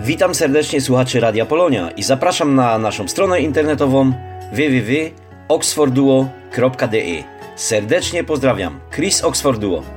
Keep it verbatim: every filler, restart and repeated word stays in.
Witam serdecznie słuchaczy Radia Polonia i zapraszam na naszą stronę internetową w w w kropka oxford duo kropka d e. Serdecznie pozdrawiam, Chris Oxford Duo.